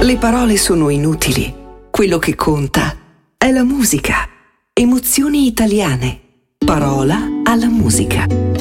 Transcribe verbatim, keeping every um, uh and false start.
Le parole sono inutili. Quello che conta è la musica. Emozioni italiane. Parola alla musica.